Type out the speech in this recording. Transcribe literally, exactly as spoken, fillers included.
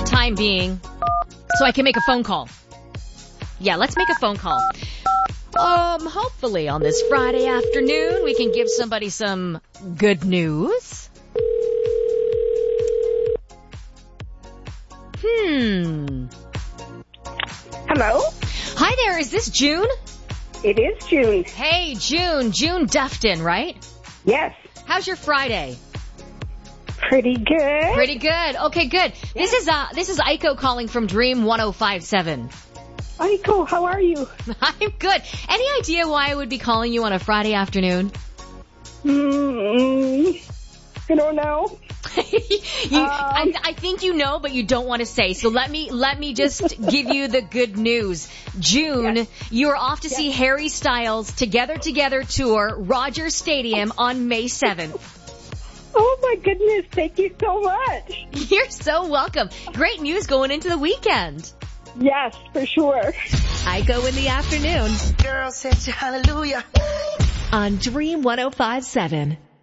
time being so I can make a phone call. Yeah, let's make a phone call. Um, hopefully on this Friday afternoon we can give somebody some good news. Hmm. Hello? Hi there, is this June? It is June. Hey, June. June Dufton, right? Yes. How's your Friday? Pretty good. Pretty good. Okay, good. Yeah. This is uh this is Aiko calling from Dream one oh five seven. Aiko, how are you? I'm good. Any idea why I would be calling you on a Friday afternoon? Mm, I don't know. you, um, I, I think you know, but you don't want to say. So let me let me just give you the good news. June, yes. You are off to yes. see Harry Styles Together Together tour, Rogers Stadium on May seventh. Oh my goodness, thank you so much. You're so welcome. Great news going into the weekend. Yes, for sure. I go in the afternoon. Girl said hallelujah. On Dream one oh five seven.